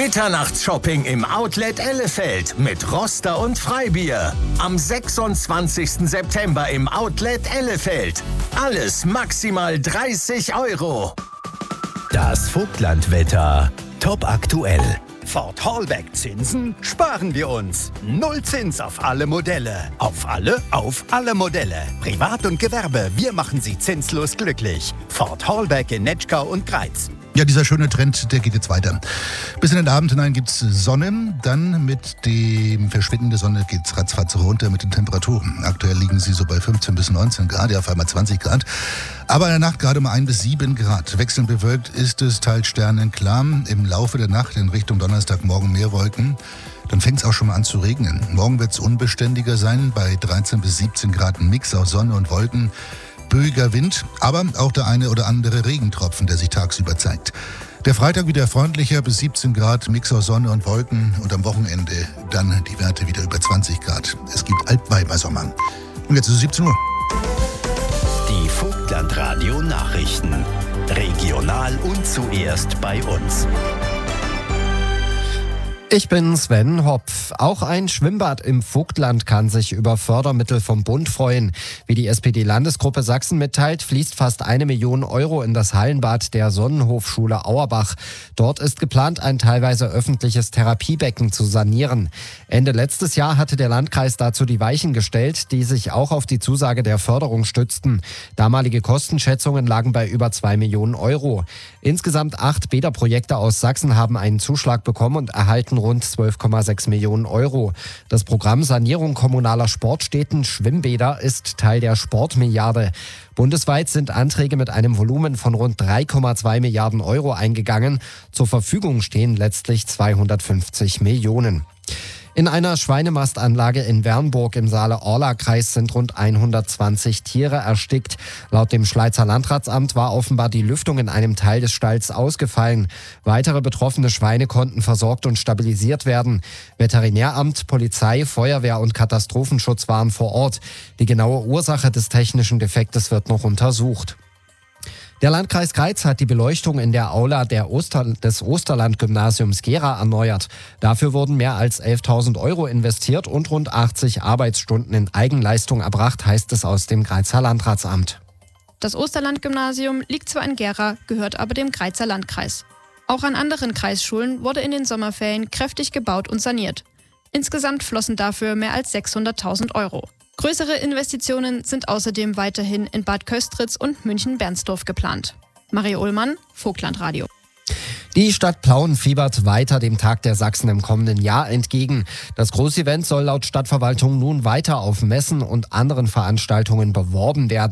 Mitternachtsshopping im Outlet Ellefeld mit Roster und Freibier. Am 26. September im Outlet Ellefeld. Alles maximal 30 €. Das Vogtlandwetter. Top aktuell. Ford Hallback Zinsen sparen wir uns. Null Zins auf alle Modelle. Auf alle Modelle. Privat und Gewerbe, wir machen Sie zinslos glücklich. Ford Hallback in Netschkau und Greiz. Ja, dieser schöne Trend, der geht jetzt weiter. Bis in den Abend hinein gibt's Sonne, dann mit dem Verschwinden der Sonne geht's ratzfatz runter mit den Temperaturen. Aktuell liegen sie so bei 15 bis 19 Grad, ja auf einmal 20 Grad. Aber in der Nacht gerade mal 1 bis 7 Grad. Wechselnd bewölkt ist es, teils sternenklar. Im Laufe der Nacht in Richtung Donnerstagmorgen mehr Wolken. Dann fängt's auch schon mal an zu regnen. Morgen wird's unbeständiger sein, bei 13 bis 17 Grad ein Mix aus Sonne und Wolken. Böiger Wind, aber auch der eine oder andere Regentropfen, der sich tagsüber zeigt. Der Freitag wieder freundlicher, bis 17 Grad, Mix aus Sonne und Wolken. Und am Wochenende dann die Werte wieder über 20 Grad. Es gibt Altweibersommer. Und jetzt ist es 17 Uhr. Die Vogtlandradio Nachrichten. Regional und zuerst bei uns. Ich bin Sven Hopf. Auch ein Schwimmbad im Vogtland kann sich über Fördermittel vom Bund freuen. Wie die SPD-Landesgruppe Sachsen mitteilt, fließt fast 1 Million € in das Hallenbad der Sonnenhofschule Auerbach. Dort ist geplant, ein teilweise öffentliches Therapiebecken zu sanieren. Ende letztes Jahr hatte der Landkreis dazu die Weichen gestellt, die sich auch auf die Zusage der Förderung stützten. Damalige Kostenschätzungen lagen bei über 2 Millionen €. Insgesamt 8 Bäderprojekte aus Sachsen haben einen Zuschlag bekommen und erhalten rund 12,6 Millionen €. Das Programm Sanierung kommunaler Sportstätten Schwimmbäder ist Teil der Sportmilliarde. Bundesweit sind Anträge mit einem Volumen von rund 3,2 Milliarden € eingegangen. Zur Verfügung stehen letztlich 250 Millionen. In einer Schweinemastanlage in Wernburg im Saale-Orla-Kreis sind rund 120 Tiere erstickt. Laut dem Schleizer Landratsamt war offenbar die Lüftung in einem Teil des Stalls ausgefallen. Weitere betroffene Schweine konnten versorgt und stabilisiert werden. Veterinäramt, Polizei, Feuerwehr und Katastrophenschutz waren vor Ort. Die genaue Ursache des technischen Defektes wird noch untersucht. Der Landkreis Greiz hat die Beleuchtung in der Aula des Osterland-Gymnasiums Gera erneuert. Dafür wurden mehr als 11.000 € investiert und rund 80 Arbeitsstunden in Eigenleistung erbracht, heißt es aus dem Greizer Landratsamt. Das Osterland-Gymnasium liegt zwar in Gera, gehört aber dem Greizer Landkreis. Auch an anderen Kreisschulen wurde in den Sommerferien kräftig gebaut und saniert. Insgesamt flossen dafür mehr als 600.000 €. Größere Investitionen sind außerdem weiterhin in Bad Köstritz und München-Bernsdorf geplant. Marie Ullmann, Vogtlandradio. Die Stadt Plauen fiebert weiter dem Tag der Sachsen im kommenden Jahr entgegen. Das Großevent soll laut Stadtverwaltung nun weiter auf Messen und anderen Veranstaltungen beworben werden.